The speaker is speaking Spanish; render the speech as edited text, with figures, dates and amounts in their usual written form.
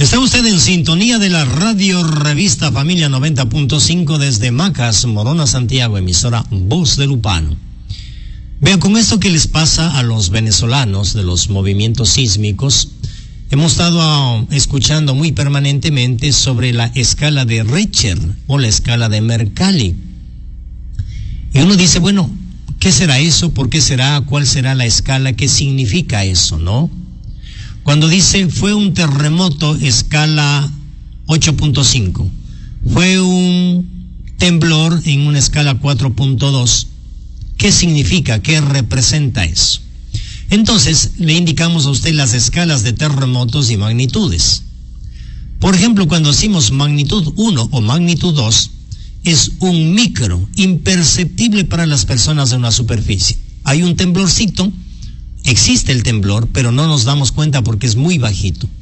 Está usted en sintonía de la radio revista Familia 90.5 desde Macas, Morona, Santiago, emisora Voz de Lupano. Vean, con esto que les pasa a los venezolanos de los movimientos sísmicos, hemos estado escuchando muy permanentemente sobre la escala de Richter o la escala de Mercalli. Y uno dice, bueno, ¿qué será eso? ¿Por qué será? ¿Cuál será la escala? ¿Qué significa eso, no? Cuando dice fue un terremoto escala 8.5, fue un temblor en una escala 4.2, ¿qué significa? ¿Qué representa eso? Entonces, le indicamos a usted las escalas de terremotos y magnitudes. Por ejemplo, cuando decimos magnitud 1 o magnitud 2, es un micro, imperceptible para las personas de una superficie. Hay un temblorcito, existe el temblor, pero no nos damos cuenta porque es muy bajito.